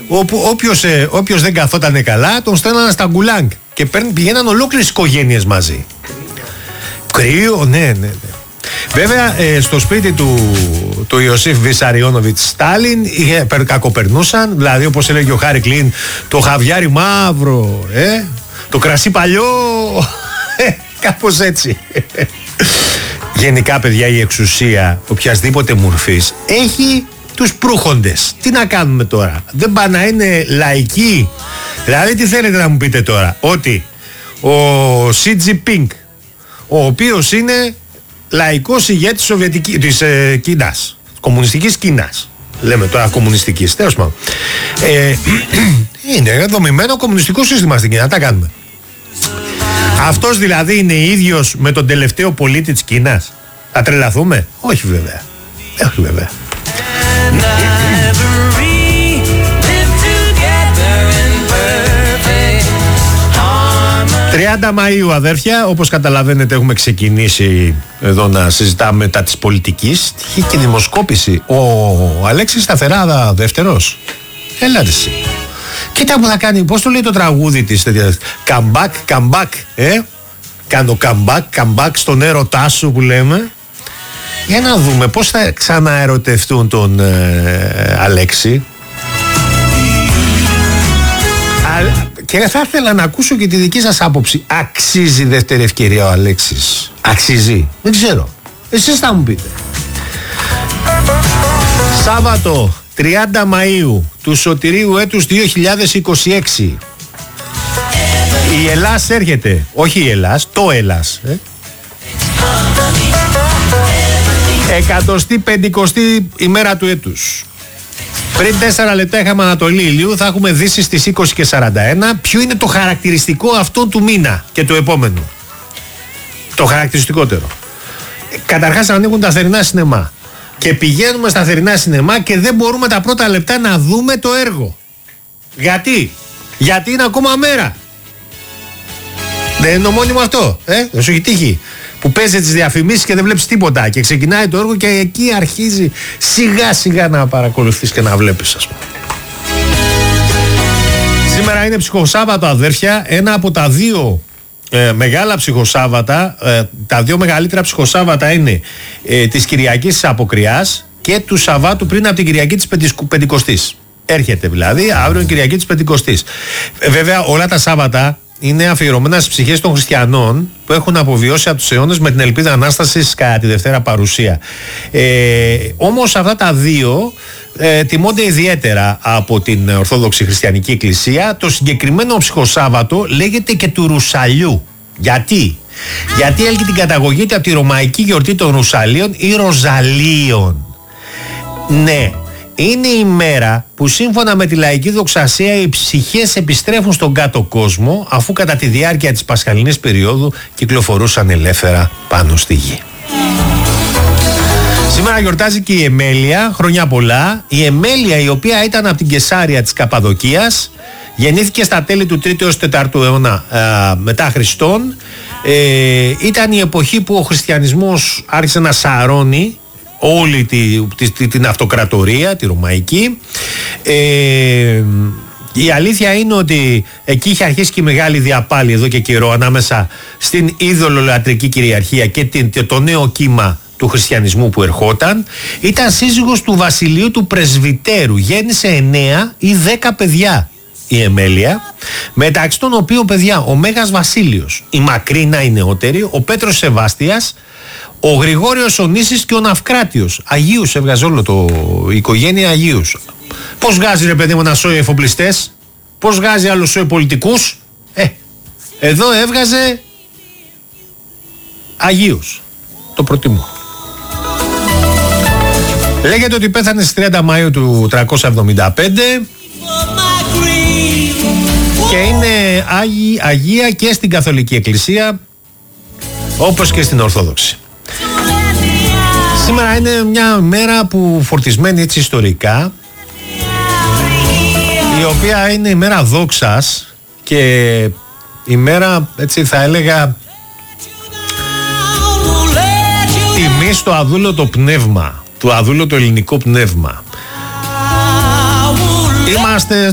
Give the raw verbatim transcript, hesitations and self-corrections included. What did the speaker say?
όπου όποιος, ε, όποιος δεν καθότανε καλά τον στέλνανε στα γκουλάγκ και παίρν, πηγαίναν ολόκληρες οικογένειες μαζί. Κρύο, ναι, ναι, ναι. Βέβαια ε, στο σπίτι του, του Ιωσήφ Βισαριόνοβιτς Στάλιν είχε, κακοπερνούσαν, δηλαδή όπως έλεγε ο Χάρη Κλίν, το χαβιάρι μαύρο, ε, το κρασί παλιό, ε, κάπως έτσι. Γενικά, παιδιά, η εξουσία οποιασδήποτε μορφής έχει τους προύχοντες. Τι να κάνουμε τώρα? Δεν πάνε να είναι λαϊκοί? Δηλαδή τι θέλετε να μου πείτε τώρα? Ότι ο Σι Τζινπίνγκ, ο οποίος είναι λαϊκός ηγέτης της, Σοβιετικής, της ε, Κίνας, κομμουνιστικής Κίνας, λέμε τώρα κομμουνιστικής, τέλος πάντων, ε, είναι δομημένο κομμουνιστικό σύστημα στην Κίνα, τα κάνουμε. Αυτός δηλαδή είναι ίδιος με τον τελευταίο πολίτη της Κίνας? Θα τρελαθούμε? Όχι βέβαια. Όχι βέβαια. τριάντα Μαΐου, αδέρφια, όπως καταλαβαίνετε έχουμε ξεκινήσει εδώ να συζητάμε τα της πολιτικής. Είχε και δημοσκόπηση. Ο Αλέξης Σταθεράδα δεύτερος. Έλα εσύ. Κοίτα που θα κάνει, πώς το λέει το τραγούδι της, comeback, comeback, ε? Κάνω comeback, comeback στον έρωτά σου που λέμε. Για να δούμε πώς θα ξαναερωτευτούν τον ε, Αλέξη. Α, και θα ήθελα να ακούσω και τη δική σας άποψη. Αξίζει δεύτερη ευκαιρία ο Αλέξης? Αξίζει? Δεν ξέρω. Εσείς θα μου πείτε. Σάββατο τριάντα Μαΐου του σωτηρίου έτους δύο χιλιάδες είκοσι έξι. Η Ελλάς έρχεται. Όχι η Ελλάς, το Ελλάς. Ε? εκατοστή πεντηκοστή ημέρα του έτους. Πριν τέσσερα λεπτά είχαμε Ανατολή ηλίου, θα έχουμε Δύση στις είκοσι και σαράντα ένα. Ποιο είναι το χαρακτηριστικό αυτό του μήνα και του επόμενου? Το χαρακτηριστικότερο. Καταρχάς ανοίγουν τα θερινά σινεμά. Και πηγαίνουμε στα θερινά σινεμά και δεν μπορούμε τα πρώτα λεπτά να δούμε το έργο. Γιατί? Γιατί είναι ακόμα μέρα. Δεν είναι ομώνυμο αυτό, ε? Δεν σου έχει τύχει που παίζει τις διαφημίσεις και δεν βλέπεις τίποτα και ξεκινάει το έργο και εκεί αρχίζει σιγά σιγά να παρακολουθείς και να βλέπεις, ας πούμε. Σήμερα είναι ψυχοσάββατο, αδέρφια, ένα από τα δύο ε, μεγάλα ψυχοσάββατα, ε, τα δύο μεγαλύτερα ψυχοσάββατα είναι ε, της Κυριακής της Αποκριάς και του Σαββάτου πριν από την Κυριακή της Πεντηκοστής. Έρχεται δηλαδή αύριο η Κυριακή της Πεντηκοστής. Ε, βέβαια όλα τα Σάββατα είναι αφιερωμένα στις ψυχές των χριστιανών που έχουν αποβιώσει από τους αιώνες με την ελπίδα Ανάστασης κατά τη Δευτέρα Παρουσία. Ε, όμως αυτά τα δύο ε, τιμώνται ιδιαίτερα από την Ορθόδοξη Χριστιανική Εκκλησία. Το συγκεκριμένο ψυχοσάββατο λέγεται και του Ρουσαλιού. Γιατί? Γιατί έλκει την καταγωγή από τη ρωμαϊκή γιορτή των Ρουσαλίων ή Ροζαλίων. Ναι. Είναι η μέρα που σύμφωνα με τη λαϊκή δοξασία οι ψυχές επιστρέφουν στον κάτω κόσμο, αφού κατά τη διάρκεια της πασχαλινής περίοδου κυκλοφορούσαν ελεύθερα πάνω στη γη. Σήμερα γιορτάζει και η Εμέλεια, χρόνια πολλά. Η Εμέλεια, η οποία ήταν από την Κεσάρια της Καπαδοκίας, γεννήθηκε στα τέλη του τρίτου έως τέταρτου αιώνα ε, μετά Χριστόν. Ε, ήταν η εποχή που ο χριστιανισμός άρχισε να σαρώνει όλη τη, τη, την αυτοκρατορία, τη ρωμαϊκή. Ε, η αλήθεια είναι ότι εκεί είχε αρχίσει και η μεγάλη διαπάλη εδώ και καιρό ανάμεσα στην ειδωλολατρική κυριαρχία και την, το νέο κύμα του χριστιανισμού που ερχόταν. Ήταν σύζυγος του βασιλείου του πρεσβυτέρου. Γέννησε εννέα ή δέκα παιδιά η Εμέλεια, μεταξύ των οποίων, παιδιά, ο Μέγας Βασίλειος, η Μακρίνα η νεότερη, ο Πέτρος Σεβάστιας, ο Γρηγόριος ο Νήσης και ο Ναυκράτιος. Αγίους έβγαζε όλο το η οικογένεια, Αγίους. Πώς βγάζει, ρε παιδί μου, να σώει εφοπλιστές? Πώς βγάζει άλλο σώει πολιτικούς? Ε, εδώ έβγαζε Αγίους. Το προτιμώ. Λέγεται ότι πέθανε στις τριάντα Μαΐου του τριακόσια εβδομήντα πέντε και είναι Άγι, Αγία και στην Καθολική Εκκλησία όπως και στην Ορθόδοξη. Σήμερα είναι μια μέρα που φορτισμένη έτσι ιστορικά, η οποία είναι η μέρα δόξας και η μέρα, έτσι θα έλεγα, τιμή στο αδούλωτο πνεύμα, του αδούλωτο ελληνικό πνεύμα. Είμαστε